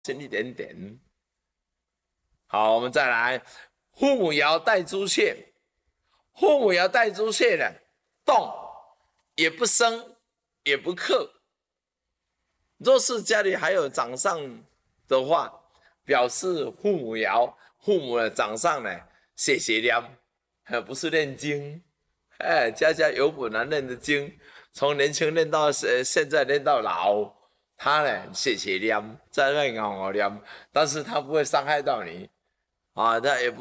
一点点。好，我们再来，父母爻带朱雀，父母爻带朱雀呢，动也不生，也不克。若是家里还有掌上的话，表示父母爻，父母的掌上呢，写念，不是念经。家家有本难念的经，从年轻念到现在念到老，他呢写念，在那熬念，但是他不会伤害到你啊，他也不。